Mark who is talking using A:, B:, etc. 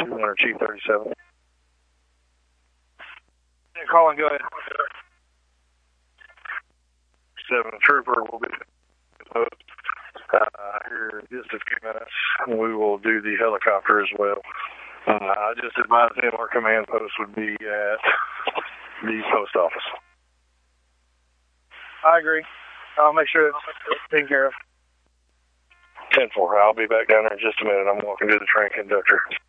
A: Enter Chief 37. Yeah, Colin, go ahead. 7 Trooper will be here in just a few minutes. We will do the helicopter as well. I just advised him our command post would be at the post office. I agree. I'll make sure it's taken care of. 10-4. I'll be back down there in just a minute. I'm walking to the train conductor.